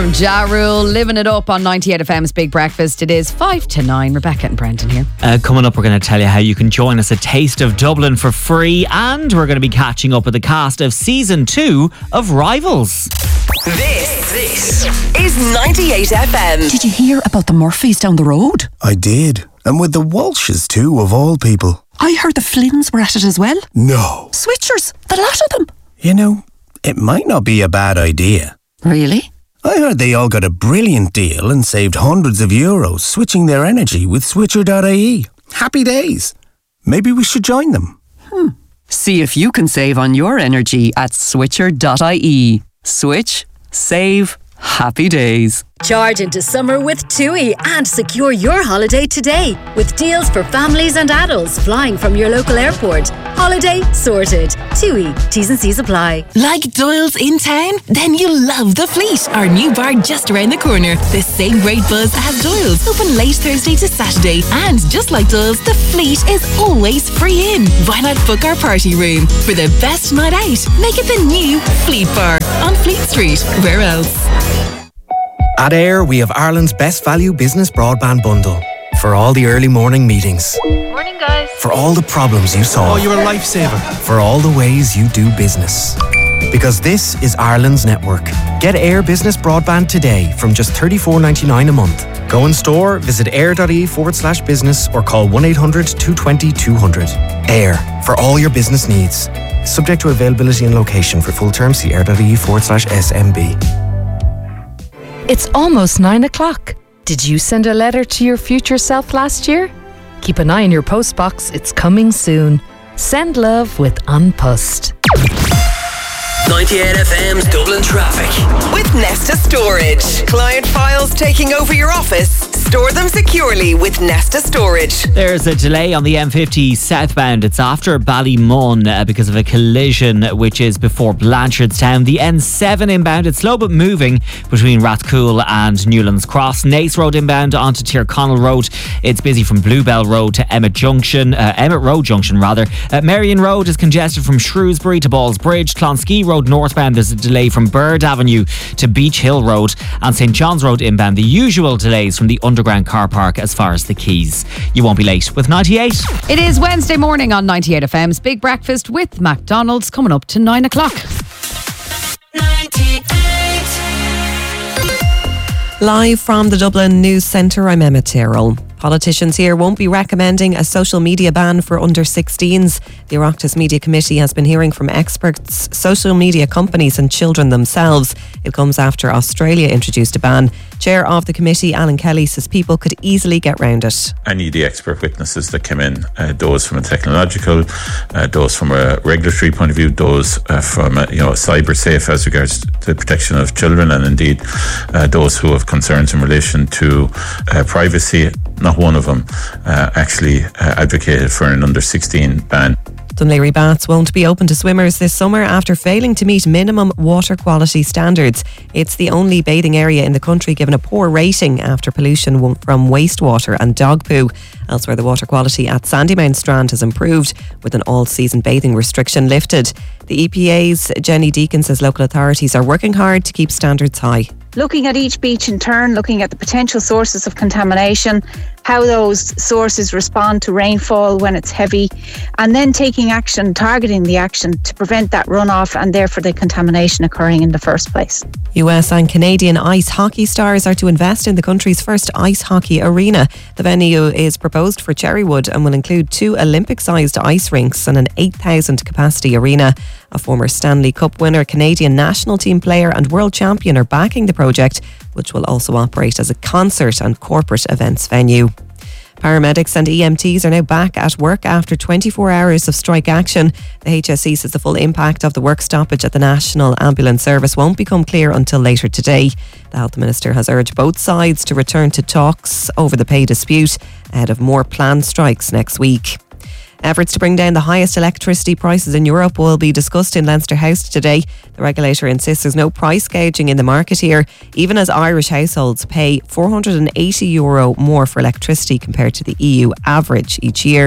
Ja Rule, living it up on 98 FM's Big Breakfast. It is 5 to 9. Rebecca and Brendan here. Coming up, we're going to tell you how you can join us at Taste of Dublin for free, and we're going to be catching up with the cast of Season 2 of Rivals. This is 98 FM. Did you hear about the Murphys down the road? I did. And with the Walshes too, of all people. I heard the Flynns were at it as well. No. Switchers, the lot of them. You know, it might not be a bad idea. Really? I heard they all got a brilliant deal and saved hundreds of euros switching their energy with Switcher.ie. Happy days. Maybe we should join them. See if you can save on your energy at Switcher.ie. Switch, save, happy days. Charge into summer with TUI and secure your holiday today with deals for families and adults flying from your local airport. Holiday sorted. TUI. T's and C's apply. Like Doyle's in town? Then you'll love The Fleet, our new bar just around the corner. The same great buzz as Doyle's, open late Thursday to Saturday. And just like Doyle's, The Fleet is always free in. Why not book our party room? For the best night out, make it the new Fleet Bar on Fleet Street. Where else? At Air, we have Ireland's best value business broadband bundle. For all the early morning meetings. Morning, guys. For all the problems you solve. Oh, you're a lifesaver. For all the ways you do business. Because this is Ireland's network. Get Air Business Broadband today from just $34.99 a month. Go in store, visit air.ie/business or call 1-800-220-200. Air, for all your business needs. Subject to availability and location. For full terms, see air.ie/SMB. It's almost 9 o'clock. Did you send a letter to your future self last year? Keep an eye on your postbox. It's coming soon. Send love with Unpussed. 98 FM's Dublin traffic. With Nesta Storage. Client files taking over your office. Store them securely with Nesta Storage. There's a delay on the M50 southbound. It's after Ballymun because of a collision which is before Blanchardstown. The N7 inbound, it's slow but moving between Rathcoole and Newlands Cross. Naas Road inbound onto Tyrconnell Road. It's busy from Bluebell Road to Emmett Road Junction. Marion Road is congested from Shrewsbury to Balls Bridge. Clonskee Road northbound, there's a delay from Bird Avenue to Beach Hill Road, and St John's Road inbound. The usual delays from the underground car park as far as the Quays. You won't be late with 98. It is Wednesday morning on 98 FM's Big Breakfast with McDonald's, coming up to 9 o'clock. 98. Live from the Dublin News Centre, I'm Emma Tyrrell. Politicians here won't be recommending a social media ban for under 16s. The Oireachtas Media Committee has been hearing from experts, social media companies and children themselves. It comes after Australia introduced a ban. Chair of the committee, Alan Kelly, says people could easily get round it. Any of the expert witnesses that came in, those from a technological, those from a regulatory point of view, those from cyber safe as regards to the protection of children, and indeed those who have concerns in relation to privacy, not one of them actually advocated for an under 16 ban. Dún Laoghaire Baths won't be open to swimmers this summer after failing to meet minimum water quality standards. It's the only bathing area in the country given a poor rating after pollution from wastewater and dog poo. Elsewhere, the water quality at Sandymount Strand has improved with an all-season bathing restriction lifted. The EPA's Jenny Deacon says local authorities are working hard to keep standards high. Looking at each beach in turn, looking at the potential sources of contamination, how those sources respond to rainfall when it's heavy, and then taking action, targeting the action to prevent that runoff and therefore the contamination occurring in the first place. US and Canadian ice hockey stars are to invest in the country's first ice hockey arena. The venue is proposed for Cherrywood and will include 2 Olympic-sized ice rinks and an 8,000 capacity arena. A former Stanley Cup winner, Canadian national team player and world champion are backing the project, which will also operate as a concert and corporate events venue. Paramedics and EMTs are now back at work after 24 hours of strike action. The HSE says the full impact of the work stoppage at the National Ambulance Service won't become clear until later today. The Health Minister has urged both sides to return to talks over the pay dispute ahead of more planned strikes next week. Efforts to bring down the highest electricity prices in Europe will be discussed in Leinster House today. The regulator insists there's no price gouging in the market here, even as Irish households pay €480 more for electricity compared to the EU average each year.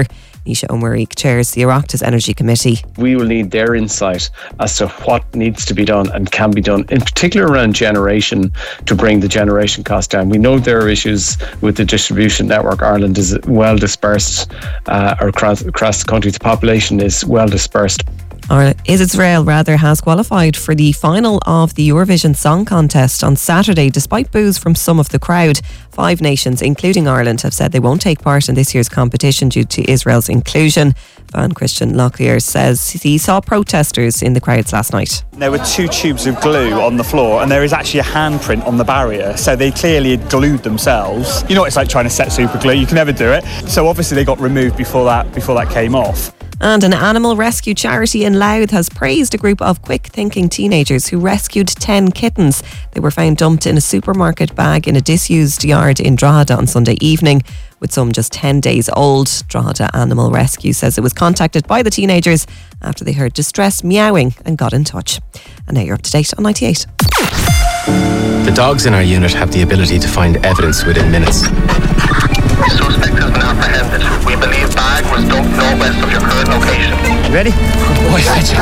Nisha O'Murray chairs the Oireachtas Energy Committee. We will need their insight as to what needs to be done and can be done, in particular around generation, to bring the generation cost down. We know there are issues with the distribution network. Ireland is well dispersed across the country. The population is well dispersed. Israel has qualified for the final of the Eurovision Song Contest on Saturday, despite boos from some of the crowd. 5 nations, including Ireland, have said they won't take part in this year's competition due to Israel's inclusion. Fan Christian Locklear says he saw protesters in the crowds last night. There were 2 tubes of glue on the floor, and there is actually a handprint on the barrier, so they clearly had glued themselves. You know what it's like trying to set super glue, you can never do it. So obviously they got removed before that came off. And an animal rescue charity in Louth has praised a group of quick-thinking teenagers who rescued 10 kittens. They were found dumped in a supermarket bag in a disused yard in Drogheda on Sunday evening, with some just 10 days old. Drogheda Animal Rescue says it was contacted by the teenagers after they heard distress meowing and got in touch. And now you're up to date on 98. The dogs in our unit have the ability to find evidence within minutes. The suspect has been apprehended. We believe bag was dumped northwest of your current location. You ready? Good boy, Fetcher.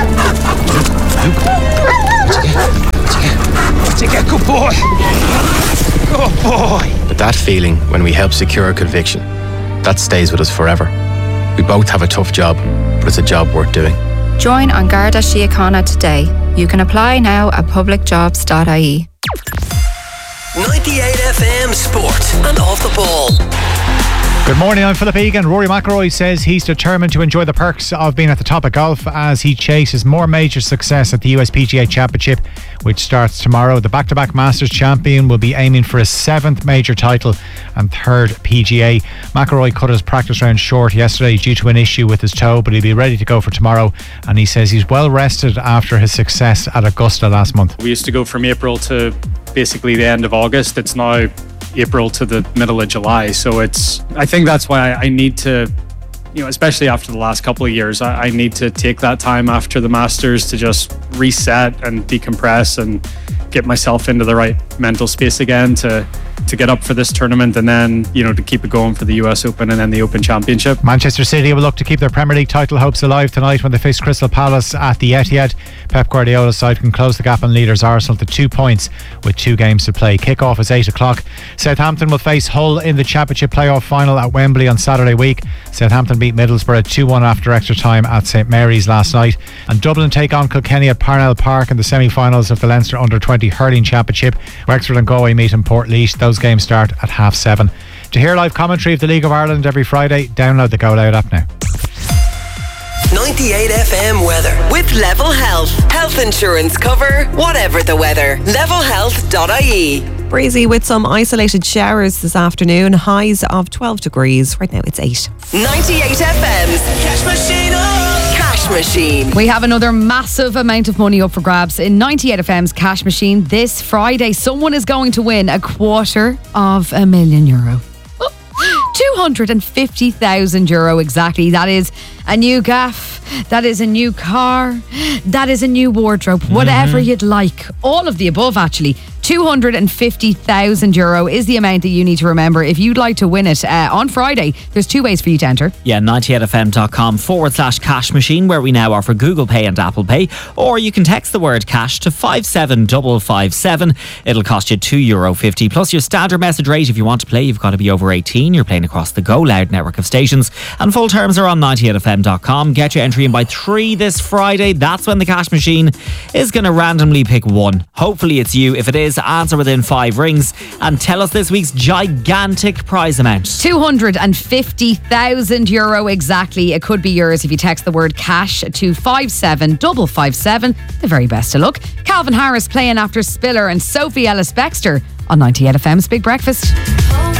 What'd you get? Good boy. Good boy. But that feeling when we help secure a conviction, that stays with us forever. We both have a tough job, but it's a job worth doing. Join An Garda Síochána today. You can apply now at publicjobs.ie. 98 FM Sport and Off the Ball. Good morning, I'm Philip Egan. Rory McIlroy says he's determined to enjoy the perks of being at the top of golf as he chases more major success at the USPGA Championship, which starts tomorrow. The back-to-back Masters champion will be aiming for his 7th major title and 3rd PGA. McIlroy cut his practice round short yesterday due to an issue with his toe, but he'll be ready to go for tomorrow, and he says he's well rested after his success at Augusta last month. We used to go from April to basically the end of August. It's now April to the middle of July, so I think that's why I need to, especially after the last couple of years, I need to take that time after the Masters to just reset and decompress and get myself into the right mental space again to get up for this tournament, and then to keep it going for the US Open and then the Open Championship. Manchester City will look to keep their Premier League title hopes alive tonight when they face Crystal Palace at the Etihad. Pep Guardiola's side can close the gap on leaders Arsenal to 2 points with 2 games to play. Kick-off is 8 o'clock. Southampton will face Hull in the Championship playoff final at Wembley on Saturday week. Southampton beat Middlesbrough 2-1 after extra time at St Mary's last night. And Dublin take on Kilkenny at Parnell Park in the semi-finals of the Leinster Under-20 Hurling Championship. Wexford and Galway meet in Portlaoise. Those games start at 7:30. To hear live commentary of the League of Ireland every Friday, download the Go Loud app now. 98 FM weather with Level Health. Health insurance cover, whatever the weather. Levelhealth.ie. Breezy with some isolated showers this afternoon. Highs of 12 degrees. Right now it's 8. 98 FM's Cash Machine. Cash Machine. We have another massive amount of money up for grabs in 98 FM's Cash Machine this Friday. Someone is going to win €250,000. €250,000 exactly. That is a new gaff, that is a new car, that is a new wardrobe, whatever you'd like. All of the above, actually. €250,000 is the amount that you need to remember if you'd like to win it on Friday. There's 2 ways for you to enter. Yeah, 98fm.com/cash machine, where we now offer Google Pay and Apple Pay. Or you can text the word cash to 57557. It'll cost you €2.50 plus your standard message rate. If you want to play, you've got to be over 18. You're playing across the Go Loud network of stations. And full terms are on 98fm.com. Get your entry in by 3 this Friday. That's when the Cash Machine is going to randomly pick one. Hopefully it's you. If it is, answer within 5 rings and tell us this week's gigantic prize amount. €250,000 exactly. It could be yours if you text the word cash to 57557. The very best of luck. Calvin Harris playing after Spiller and Sophie Ellis-Bextor on 98 FM's Big Breakfast.